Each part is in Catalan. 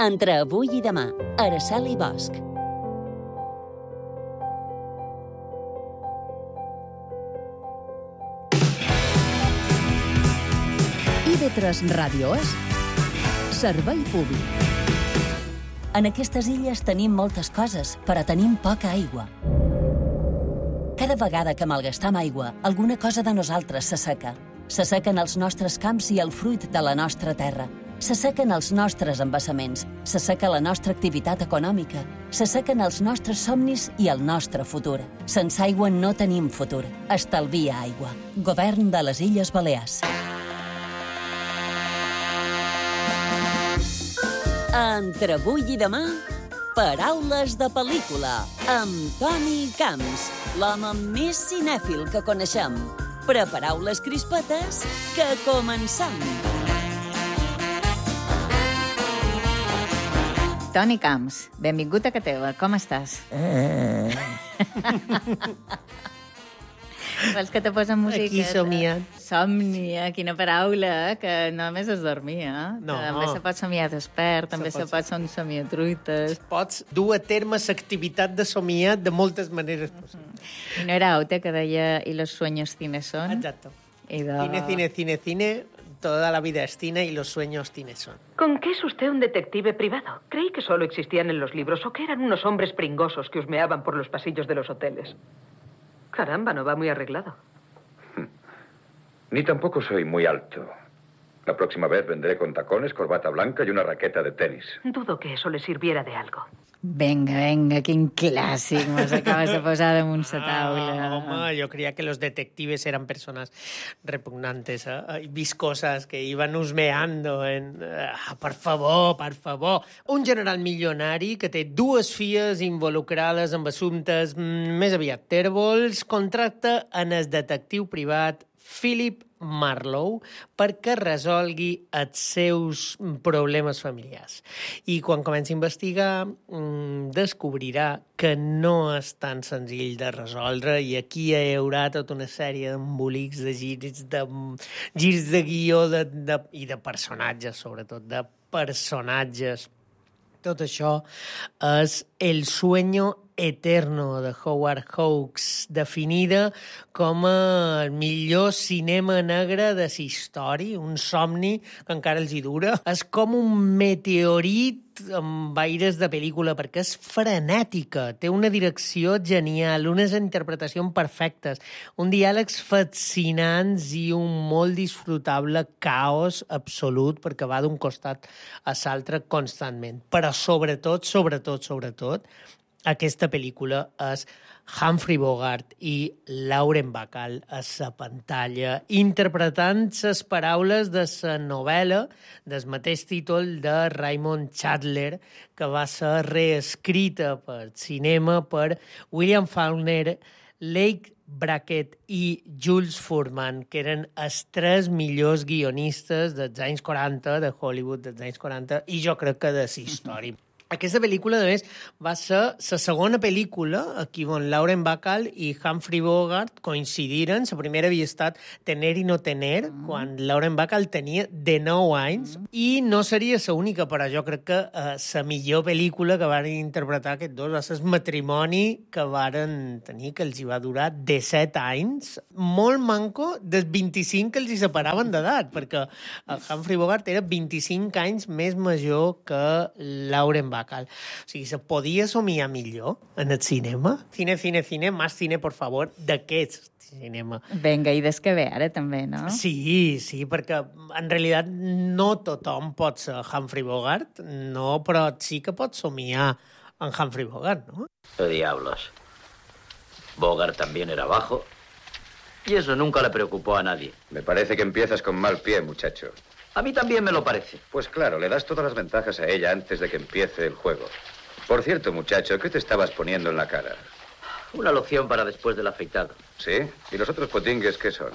Entre avui i demà, Araceli Bosch. IB3 Ràdio és servei públic. En aquestes illes tenim moltes coses, però tenim poca aigua. Cada vegada que malgastam aigua, alguna cosa de nosaltres s'asseca. S'assequen els nostres camps i el fruit de la nostra terra. S'assequen els nostres embassaments, s'asseca la nostra activitat econòmica, s'assequen els nostres somnis i el nostre futur. Sense aigua no tenim futur. Estalvia aigua. Govern de les Illes Balears. Entre avui i demà, paraules de pel·lícula, amb Toni Camps, l'home més cinèfil que coneixem. Prepareu les crispetes, que comencem! Toni Camps, benvingut a Cateva. Com estàs? Vols que te posen música? Aquí somiant. Somnia, quina paraula, que no només es dormia. No. També se pot somiar despert, també se pot somiar truites. Pots dur a terme l'activitat de somiar de moltes maneres possibles. I no era Aute que deia «y los sueños cine son»? Exacto. I de... Cine. Toda la vida es cine y los sueños cine son. ¿Con qué es usted un detective privado? Creí que solo existían en los libros o que eran unos hombres pringosos que husmeaban por los pasillos de los hoteles. Caramba, no va muy arreglado. Ni tampoco soy muy alto. La próxima vez vendré con tacones, corbata blanca y una raqueta de tenis. Dudo que eso le sirviera de algo. Venga, quin clàssic mos acabes de posar damunt la taula. Home, yo creía que los detectives eran personas repugnantes, viscosas, que iban husmeando en... per favor. Un general milionari que té dues filles involucrades amb assumptes més aviat tèrbols contracta en el detectiu privat Philip Marlowe perquè resolgui els seus problemes familiars. I quan comença a investigar, descobrirà que no és tan senzill de resoldre i aquí hi haurà tota una sèrie d'embolics, de girs de guió i de personatges, sobretot, de personatges. Tot això és El sueño eterno de Howard Hawks, definida com el millor cinema negre de la història, un somni que encara els hi dura. És com un meteorit amb aires de pel·lícula, perquè és frenètica, té una direcció genial, unes interpretacions perfectes, un diàlegs fascinants i un molt disfrutable caos absolut, perquè va d'un costat a l'altre constantment. Però sobretot, aquesta pel·lícula és Humphrey Bogart i Lauren Bacall a la pantalla, interpretant les paraules de la novel·la del mateix títol de Raymond Chandler, que va ser reescrita per cinema per William Faulkner, Leigh Brackett i Jules Furman, que eren els tres millors guionistes dels anys 40, de Hollywood dels anys 40, i jo crec que de la història. Aquesta pel·lícula, a més, va ser la segona pel·lícula aquí on Lauren Bacall i Humphrey Bogart coincidiren. La primera havia estat Tener i no tener, quan Lauren Bacall tenia 19 anys, i no seria l'única, però jo crec que la millor pel·lícula que van interpretar aquests dos va ser el matrimoni que varen tenir, que els hi va durar 17 anys, molt manco dels 25 que els hi separaven d'edat, perquè Humphrey Bogart era 25 anys més major que Lauren Bacall. O sigui, se podia somiar millor en el cinema? Cine, más cine, por favor, d'aquest cinema. Venga, i des que ve ara també, no? Sí, perquè en realitat no tothom pot ser Humphrey Bogart, no, però sí que pot somiar en Humphrey Bogart, no? ¡Qué diablos! Bogart también era bajo y eso nunca le preocupó a nadie. Me parece que empiezas con mal pie, muchacho. A mí también me lo parece. Pues claro, le das todas las ventajas a ella antes de que empiece el juego. Por cierto, muchacho, ¿qué te estabas poniendo en la cara? Una loción para después del afeitado. ¿Sí? ¿Y los otros potingues qué son?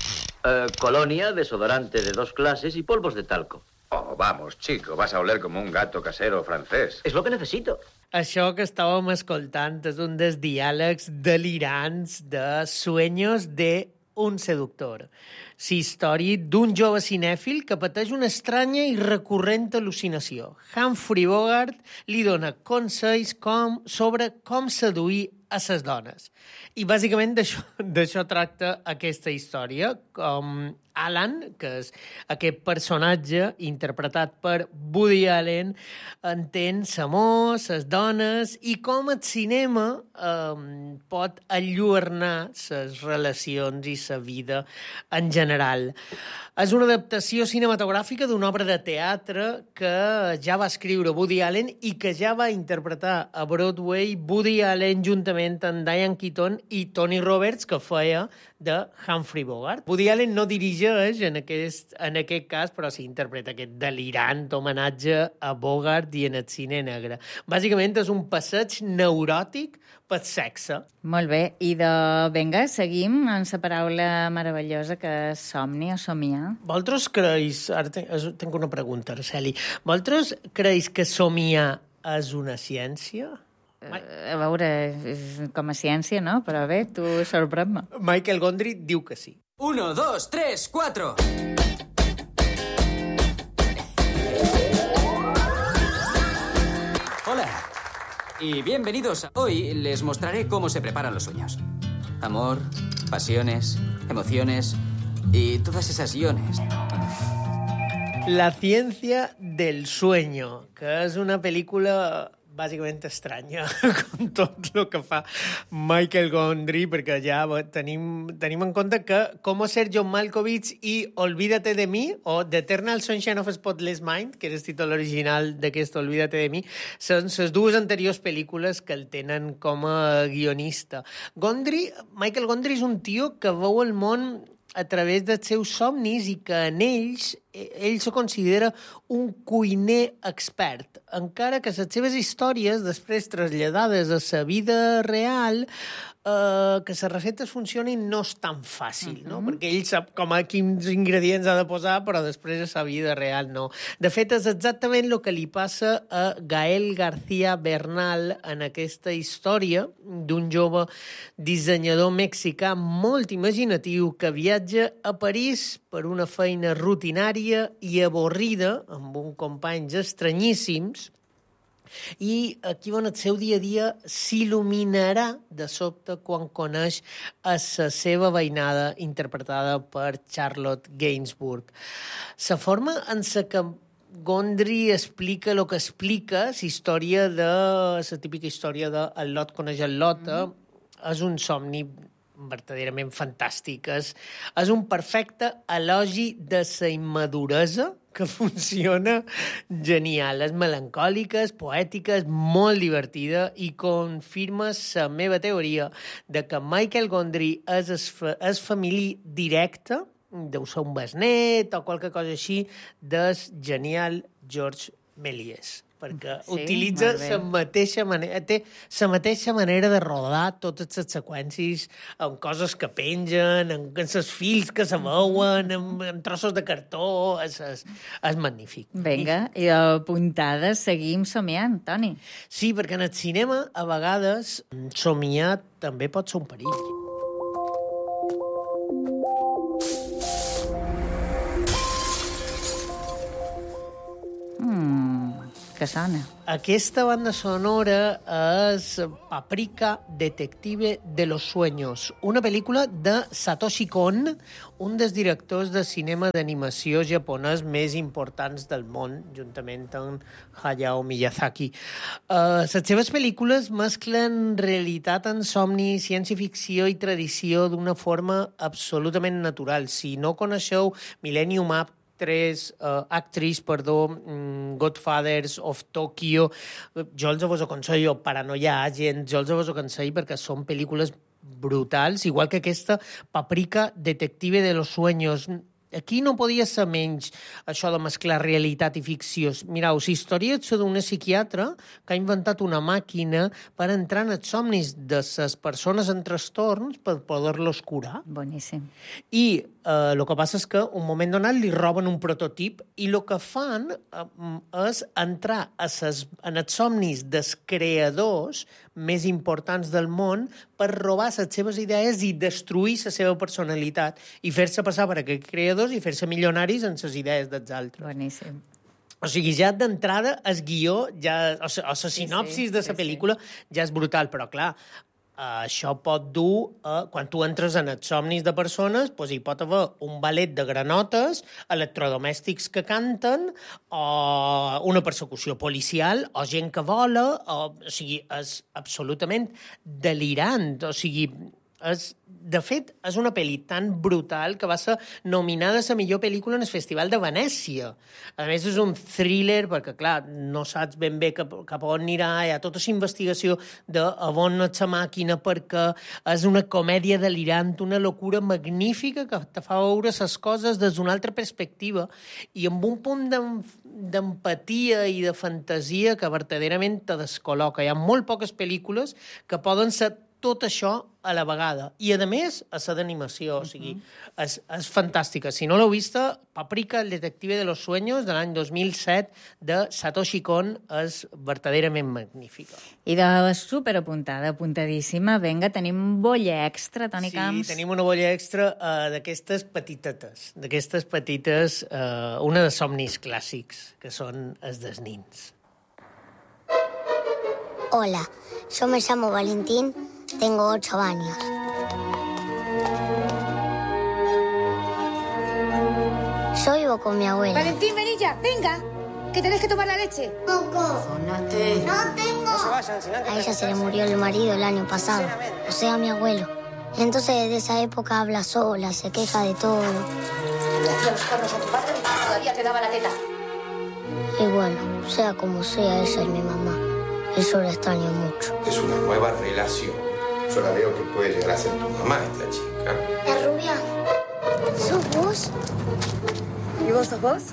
Colonia, desodorante de 2 clases y polvos de talco. Oh, vamos, chico, vas a oler como un gato casero francés. Es lo que necesito. Això que estàvem escoltant és un dels diàlegs delirants de Sueños de un seductor. La història d'un jove cinèfil que pateix una estranya i recurrent al·lucinació. Humphrey Bogart li dona consells sobre com seduir a les dones. I bàsicament d'això tracta aquesta història, com Alan, que és aquest personatge interpretat per Woody Allen, entén l'amor, les dones i com el cinema pot enlluernar les relacions i la vida en general. És una adaptació cinematogràfica d'una obra de teatre que ja va escriure Woody Allen i que ja va interpretar a Broadway Woody Allen juntament amb Diane Keaton i Tony Roberts, que feia de Humphrey Bogart. Woody Allen no dirigeix en aquest cas, però s'interpreta aquest delirant homenatge a Bogart i en el cine negre. Bàsicament és un passeig neuròtic pel sexe. Molt bé, i vinga, seguim amb la paraula meravellosa que és somni o somiar. Vosaltres creus, ara tinc una pregunta, Araceli, vosaltres creus que somiar és una ciència? A veure, com a ciència, no? Però bé, tu sorprèn-me. Michael Gondry diu que sí. 1, 2, 3, 4. Hola y bienvenidos. Hoy les mostraré cómo se preparan los sueños. Amor, pasiones, emociones y todas esas iones. La ciencia del sueño, que és una pel·lícula bàsicament estranya, com tot el que fa Michael Gondry, perquè ja tenim en compte que Com ser John Malkovich i Olvídate de mi, o The Eternal Sunshine of a Spotless Mind, que és el títol original d'aquest Olvídate de mi, són les dues anteriors pel·lícules que el tenen com a guionista. Michael Gondry és un tio que veu el món a través dels seus somnis i que en ell se considera un cuiner expert, encara que les seves històries, després traslladades a la vida real, que les receptes funcionin no és tan fàcil, no? Perquè ell sap com a quins ingredients ha de posar, però després a la vida real no. De fet, és exactament el que li passa a Gael García Bernal en aquesta història d'un jove dissenyador mexicà molt imaginatiu que viatja a París per una feina rutinària i avorrida amb uns companys estranyíssims, i aquí on el seu dia a dia s'il·luminarà de sobte quan coneix a la seva veïnada interpretada per Charlotte Gainsbourg. La forma en què Gondry explica el que explica, la típica història de el Lot coneix el Lot, és un somni verdaderament fantàstic. És un perfecte elogi de la immaduresa que funciona genial. És melancòlica, és poètica, és molt divertida i confirma la meva teoria de que Michael Gondry és família directa, deu ser un besnet o qualque cosa així, del genial George Méliès, perquè utilitza la mateixa manera, té la mateixa manera de rodar totes les seqüències amb coses que pengen, amb els fils que se veuen, amb trossos de cartó. És magnífic. Vinga, i apuntades seguim somiant, Toni. Sí, perquè en el cinema, a vegades, somiar també pot ser un perill. Que sona. Aquesta banda sonora és Paprika Detective de los Sueños, una pel·lícula de Satoshi Kon, un dels directors de cinema d'animació japonès més importants del món, juntament amb Hayao Miyazaki. Les seves pel·lícules mesclen realitat en somni, ciència-ficció i tradició d'una forma absolutament natural. Si no coneixeu Millennium Actress, Godfathers of Tokyo, jo els vos aconsello, Paranoia Agent, jo els vos aconsello perquè són pel·lícules brutals, igual que aquesta Paprika Detective de los Sueños. Aquí no podia ser menys això de mesclar realitat i ficció. Mireu, la història és d'una psiquiatra que ha inventat una màquina per entrar en els somnis de les persones en trastorns per poder-los curar. Boníssim. I el que passa és que un moment donat li roben un prototip i el que fan és entrar en els somnis dels creadors més importants del món per robar les seves idees i destruir la seva personalitat i fer-se passar per aquests creadors i fer-se milionaris en les idees dels altres. Boníssim. O sigui, ja d'entrada el guió, o la sinopsis de la pel·lícula ja és brutal, però clar, això pot dur, quan tu entres en els somnis de persones, doncs hi pot haver un ballet de granotes, electrodomèstics que canten, o una persecució policial, o gent que vola, o sigui, és absolutament delirant. O sigui, de fet, és una pel·li tan brutal que va ser nominada a la millor pel·lícula en el Festival de Venècia. A més, és un thriller, perquè, clar, no saps ben bé cap a on anirà, hi ha tota la investigació de on és la màquina, perquè és una comèdia delirant, una locura magnífica que te fa veure les coses des d'una altra perspectiva i amb un punt d'empatia i de fantasia que verdaderament te descol·loca. Hi ha molt poques pel·lícules que poden ser tot això a la vegada. I, a més, a ser d'animació. O sigui, és fantàstica. Si no l'heu vista, Paprika, el detective de los sueños, de l'any 2007, de Satoshi Kon, és verdaderament magnífica. I de superapuntada, apuntadíssima. Vinga, tenim bolla extra, Toni Camps. Sí, tenim una bolla extra d'aquestes petitetes. D'aquestes petites, una de somnis clàssics, que són els dels nins. Hola, yo me llamo Valentín. Tengo 8 años. Yo vivo con mi abuela. Valentín, vení ya, venga, que tenés que tomar la leche. Coco. Sonate. No tengo. No se vayan, sin antes. A ella se le murió el marido el año pasado, o sea, mi abuelo. Entonces, desde esa época habla sola, se queja de todo. Le hacía los cuernos a tu padre y todavía te daba la teta. Y bueno, sea como sea, ella es mi mamá. Y yo la extraño mucho. Es una nueva relación. Yo la veo que puede llegar a ser tu mamá, esta chica. ¿Es rubia? ¿Sos vos? ¿Y vos sos vos?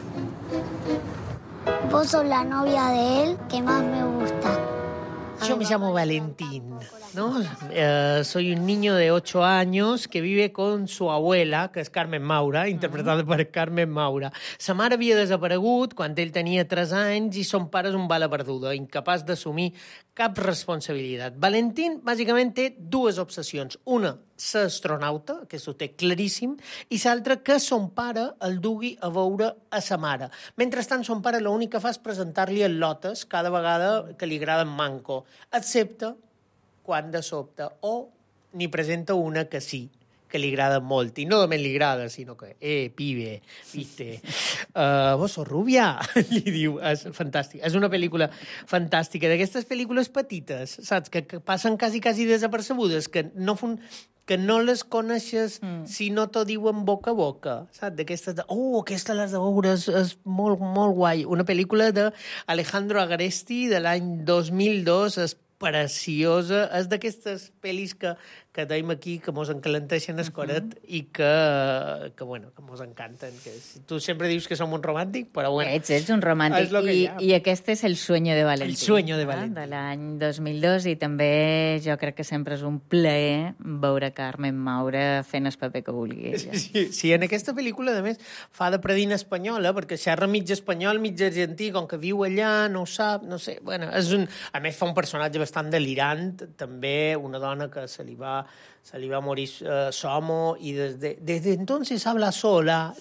Vos sos la novia de él que más me gusta. Yo me llamo Valentín, ¿no? Soy un niño de 8 años que vive con su abuela, que és Carmen Maura, interpretada per Carmen Maura. Sa mare havia desaparegut quan ell tenia 3 anys i son pare és un bala perduda, incapaç d'assumir cap responsabilitat. Valentín, bàsicament, té 2 obsessions. Una, ser astronauta, que s'ho té claríssim, i l'altra, que son pare el dugui a veure a sa mare. Mentrestant, son pare l'únic que fa és presentar-li el lotes cada vegada que li agrada en manco, excepte quan de sobte o n'hi presenta una que sí, que li agrada molt, i no només li agrada, sinó que, pibe, viste, vos sos rubia, li diu, és fantàstic. És una pel·lícula fantàstica, d'aquestes pel·lícules petites, saps, que passen quasi desapercebudes, que no les coneixes si no t'ho diuen boca a boca, saps? D'aquestes aquesta l'has de veure, és molt, molt guai. Una pel·lícula d'Alejandro Agresti de l'any 2002, és preciosa, és d'aquestes pel·lis que tenim aquí, que mos encalenteixen el coret i que mos encanten. Que tu sempre dius que som un romàntic, però bueno. Ets un romàntic. I aquest és El sueño de Valentín. El sueño de Valentín. De l'any 2002, i també jo crec que sempre és un plaer veure Carmen Maura fent el paper que vulgui. Sí, en aquesta pel·lícula, a més, fa de predina espanyola, perquè xerra mig espanyol, mig argentí, com que viu allà, no ho sap, no sé. Bueno, a més, fa un personatge bastant delirant, també una dona que se li va morir Somo y desde entonces habla sola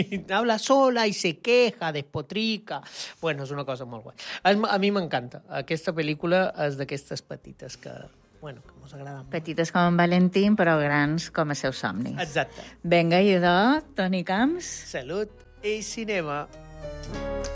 y se queja, despotrica. Bueno, és una cosa molt guai. A mi m'encanta. Aquesta pel·lícula és d'aquestes petites que mos agraden molt. Petites com en Valentín, però grans com els seus somnis. Exacte. Vinga, idò, Toni Camps. Salut i cinema.